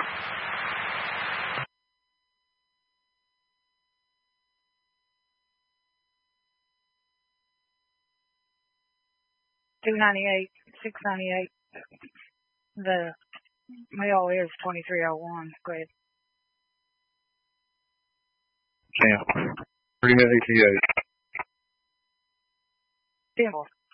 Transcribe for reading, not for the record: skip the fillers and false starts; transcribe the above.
$298, $698. The mail is 2301. Go ahead. Cam. 3 minute ETA. 10-4.